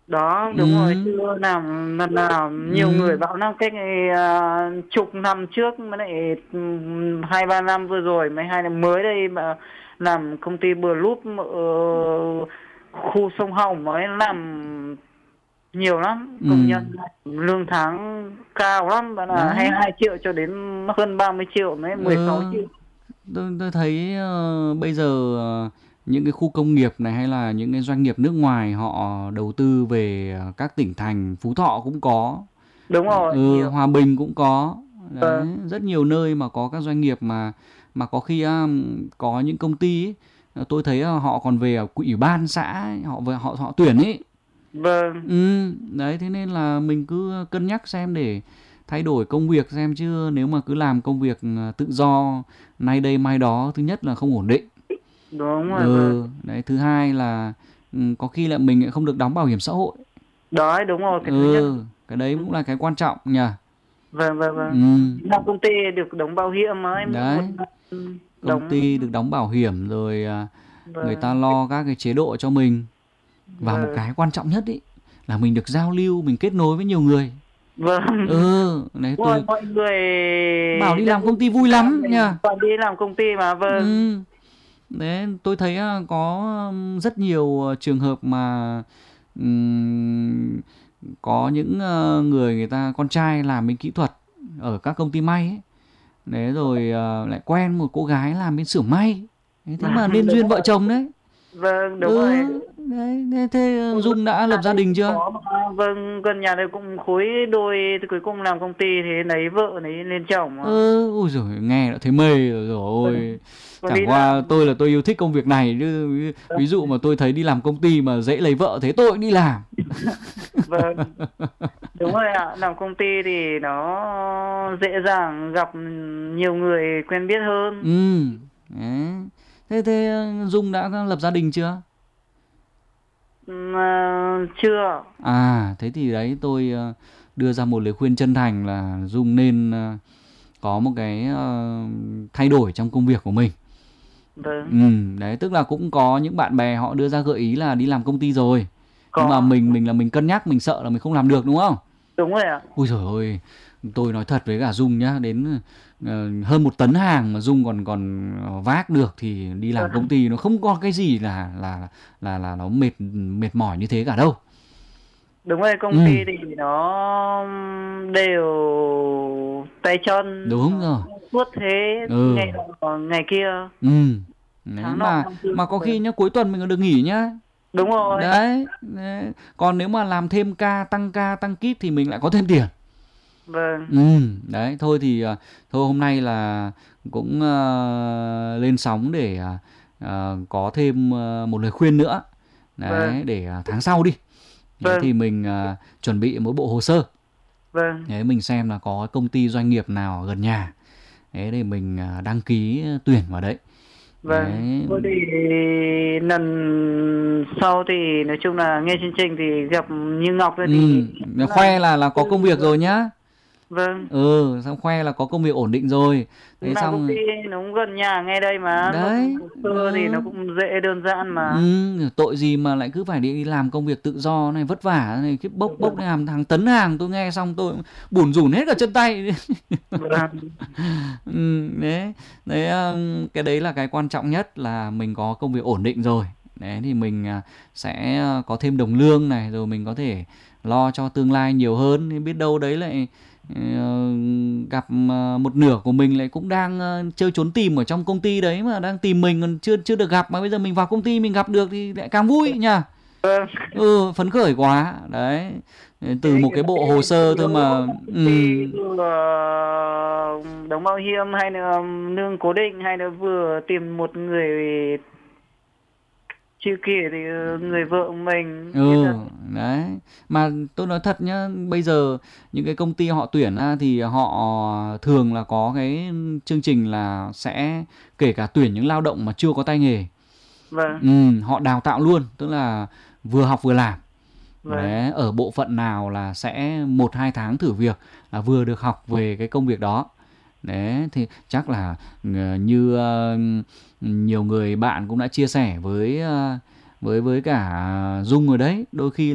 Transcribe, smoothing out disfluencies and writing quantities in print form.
Đó, đúng rồi, Ừ, chưa làm lần nào. Nhiều người ừ, bảo năm cách ngày chục năm trước mới lại 2 3 năm vừa rồi mới hay là mới đây mà làm công ty Blue ở khu sông Hồng mới làm nhiều lắm, công ừ. nhân lương tháng cao lắm, bạn là Đấy. 22 triệu cho đến hơn 30 triệu mới 16 Ừ, triệu. tôi thấy bây giờ những cái khu công nghiệp này hay là những cái doanh nghiệp nước ngoài họ đầu tư về các tỉnh thành, Phú Thọ cũng có, Đúng rồi, nhiều. Hòa Bình cũng có. Vâng, Đấy, rất nhiều nơi mà có các doanh nghiệp mà có khi có những công ty ấy, tôi thấy họ còn về ở ủy ban xã ấy, họ về họ tuyển ấy. vâng. Đấy, thế nên là mình cứ cân nhắc xem để thay đổi công việc xem, chứ nếu mà cứ làm công việc tự do nay đây mai đó, thứ nhất là không ổn định. Đúng rồi, vâng. Đấy, thứ hai là có khi là mình lại không được đóng bảo hiểm xã hội. Đấy, đúng rồi, cái thứ nhất. Cái đấy cũng là cái quan trọng nhỉ. Vâng, vâng, vâng. Ừ, Làm công ty được đóng bảo hiểm mà em một đấy, năm công đóng. ty được đóng bảo hiểm rồi, người ta Vâng, lo các cái chế độ cho mình, và một vâng, cái quan trọng nhất ý là mình được giao lưu, mình kết nối với nhiều người. vâng. Đấy, Đúng rồi, tôi mọi người bảo đi rất làm vui công ty vui vẻ lắm mình nha. toàn đi làm công ty mà, vâng. Ừ. Đấy, tôi thấy có rất nhiều trường hợp mà ừm, có những người người ta con trai làm bên kỹ thuật ở các công ty may ấy. Đấy rồi lại quen một cô gái làm bên xưởng may. Thế mà nên Đúng duyên vợ rồi, chồng đấy. vâng, đúng rồi. Ừ, đấy, thế Gần Dung đã lập nhà gia đây đình cũng chưa? có mà, vâng, gần nhà đây cũng khối đôi thì cuối cùng làm công ty thế lấy vợ lấy lên chồng mà. Ôi giời, nghe đã thấy mê rồi, rồi Vâng, ôi. còn đi Chẳng làm. qua tôi là tôi yêu thích công việc này chứ, ví dụ mà tôi thấy đi làm công ty mà dễ lấy vợ thế tôi cũng đi làm. Vâng, đúng rồi ạ, làm công ty thì nó dễ dàng gặp nhiều người quen biết hơn. Ừ, đấy. Thế Dung đã lập gia đình chưa? Chưa. Thế thì đấy, tôi đưa ra một lời khuyên chân thành là Dung nên có một cái thay đổi trong công việc của mình. Vâng, Đấy, tức là cũng có những bạn bè họ đưa ra gợi ý là đi làm công ty rồi. Nhưng mà có, mình là mình cân nhắc, mình sợ là mình không làm được đúng không? đúng rồi ạ. Ôi giời ơi, tôi nói thật với cả Dung nhá, đến hơn 1 tấn hàng mà Dung còn còn vác được thì đi làm công ty nó không có cái gì là nó mệt mệt mỏi như thế cả đâu. Đúng rồi, công ty Ừ, thì nó đều tay chân, đúng nó rồi. suốt thế, Ừ, ngày nọ ngày kia, ừ. Đấy, tháng nọ mà năm kia. mà có khi nhá, cuối tuần mình còn được nghỉ nhá. Đúng rồi, Đấy. Còn nếu mà làm thêm ca tăng kíp thì mình lại có thêm tiền. vâng, Đấy, thôi thì thôi hôm nay là cũng lên sóng để có thêm một lời khuyên nữa. vâng, Đấy, để tháng sau đi. Đấy vâng, thì mình chuẩn bị một bộ hồ sơ. vâng. Đấy, mình xem là có công ty doanh nghiệp nào gần nhà. Đấy, để mình đăng ký tuyển vào đấy. Vâng, Đấy. thôi thì lần sau thì nói chung là nghe chương trình thì gặp như Ngọc rồi thì cũng là Khoe là có công việc rồi nhá. vâng, Xong khoe là có công việc ổn định rồi. cũng Thế làm công ty xong nó cũng gần nhà ngay đây mà, nộp đấy. hồ sơ thì nó cũng dễ đơn giản mà. Tội gì mà lại cứ phải đi làm công việc tự do này, vất vả này, cái bốc bốc Vâng, hàng hàng tấn hàng, tôi nghe xong tôi bủn rủn hết cả chân tay. vâng, Đấy, đấy, cái đấy là cái quan trọng nhất là mình có công việc ổn định rồi. Đấy thì mình sẽ có thêm đồng lương này, rồi mình có thể lo cho tương lai nhiều hơn. Thì biết đâu đấy lại gặp một nửa của mình lại cũng đang chơi trốn tìm ở trong công ty đấy mà đang tìm mình còn chưa chưa được gặp, mà bây giờ mình vào công ty mình gặp được thì lại càng vui nhỉ. vâng. Phấn khởi quá đấy. Thì Từ một cái bộ hồ sơ thôi vừa mà. công ty vừa đóng bảo hiểm hay là lương cố định hay là vừa tìm một người chưa kể thì người vợ mình biết Ừ, là đấy. Mà tôi nói thật nhá, bây giờ những cái công ty họ tuyển thì họ thường là có cái chương trình là sẽ kể cả tuyển những lao động mà chưa có tay nghề. vâng, Họ đào tạo luôn, tức là vừa học vừa làm. vâng, Đấy, ở bộ phận nào là sẽ 1 2 tháng thử việc là vừa được học về cái công việc đó. Đấy, thì chắc là như nhiều người bạn cũng đã chia sẻ với cả Dung rồi đấy, đôi khi